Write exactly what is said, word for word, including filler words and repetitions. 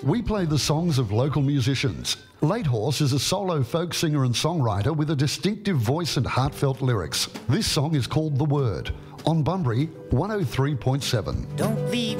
We play the songs of local musicians. Late Horse is a solo folk singer and songwriter with a distinctive voice and heartfelt lyrics. This song is called The Word on Bunbury one oh three point seven. Don't leave